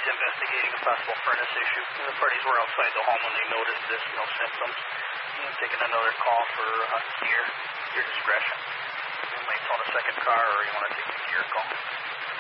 investigating a possible furnace issue. The parties were outside the home when they noticed this, no symptoms. Taking another call for your discretion. You may phone a second car or you want to take a gear call.